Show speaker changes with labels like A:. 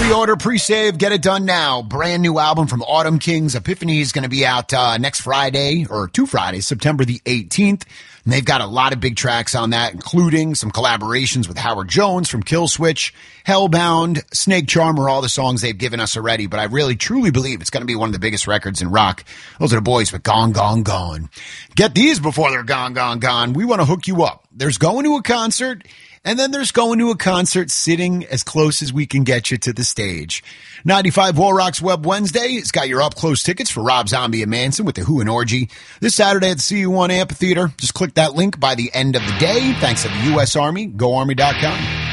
A: Pre-order, pre-save, get it done now. Brand new album from Autumn Kings. Epiphany is going to be out next Friday, or 2 Fridays, September the 18th. And they've got a lot of big tracks on that, including some collaborations with Howard Jones from Killswitch, Hellbound, Snake Charmer, all the songs they've given us already. But I really, truly believe it's going to be one of the biggest records in rock. Those are the boys with Gone, Gone, Gone. Get these before they're gone, gone, gone. We want to hook you up. There's going to a concert, and then there's going to a concert sitting as close as we can get you to the stage. 95 War Rocks Web Wednesday has got your up-close tickets for Rob Zombie and Manson with the Who and Orgy this Saturday at the CU1 Amphitheater. Just click that link by the end of the day. Thanks to the U.S. Army. GoArmy.com.